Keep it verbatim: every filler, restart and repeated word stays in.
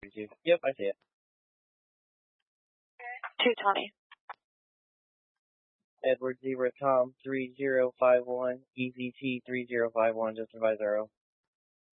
Yep, I see it. two twenty. Edward Zebra Tom three zero five one, E Z T three zero five one, just advise Arrow.